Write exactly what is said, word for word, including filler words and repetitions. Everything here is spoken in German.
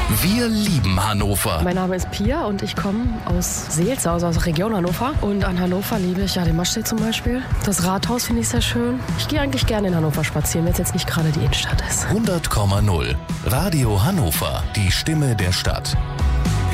Wir lieben Hannover. Mein Name ist Pia und ich komme aus Seelze, also aus der Region Hannover. Und an Hannover liebe ich ja den Maschsee zum Beispiel. Das Rathaus finde ich sehr schön. Ich gehe eigentlich gerne in Hannover spazieren, wenn es jetzt nicht gerade die Innenstadt ist. hundert Komma null. Radio Hannover. Die Stimme der Stadt.